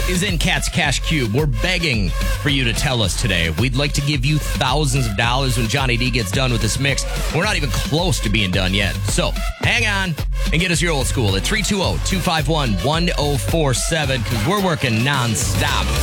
is in Cat's Cash Cube. We're begging for you to tell us today. We'd like to give you thousands of dollars when Johnny D gets done with this mix. We're not even close to being done yet. So hang on and get us your old school at 320-251-1047 because we're working nonstop.